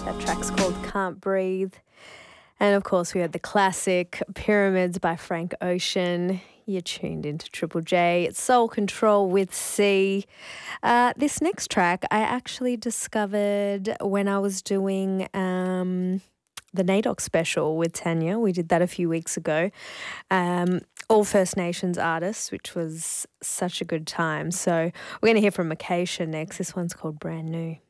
That track's called Can't Breathe. And of course, we had the classic Pyramids by Frank Ocean. You're tuned into Triple J. It's Soul Control with C. This next track I actually discovered when I was doing the NAIDOC special with Tanya. We did that a few weeks ago. All First Nations artists, which was such a good time. So we're going to hear from Acacia next. This one's called Brand New.